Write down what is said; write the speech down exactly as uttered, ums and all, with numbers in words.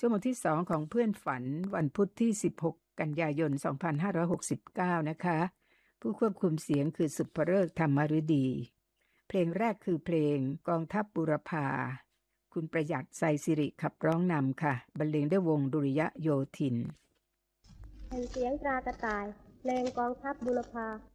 ชั่วโมงที่สองของเพื่อนฝันวันพุธที่สิบหกกันยายนสองพันห้าร้อยหกสิบเก้านะคะผู้ควบคุมเสียงคือสุภฤกษ์ธรรมฤดีเพลงแรกคือเพลงกองทัพบุรพาคุณประหยัดไซสิริขับร้องนำค่ะบรรเลงด้วยวงดุริยโยธินแผ่นเสียงตรากระต่ายเพลงกองทัพบุรพา